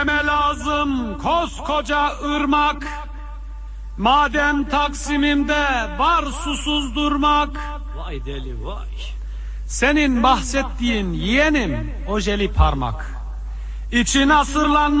Lazım koskoca ırmak, madem Taksim'imde var susuz durmak. Vay deli vay. Senin bahsettiğin yeğenim ojeli parmak, İçin asırlanmış